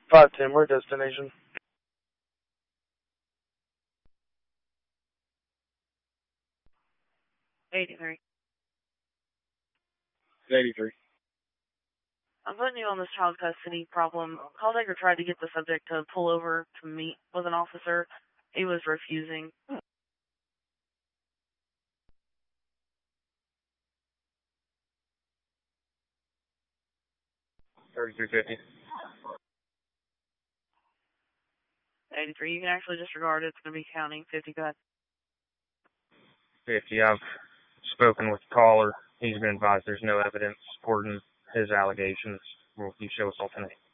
510, we're destination. 83. 83. I'm putting you on this child custody problem. Calltaker tried to get the subject to pull over to meet with an officer. He was refusing. 3350. 83, you can actually disregard it. It's going to be counting. 50, go ahead. 50. I've spoken with the caller. He's been advised there's no evidence supporting his allegations. Will you show us alternate?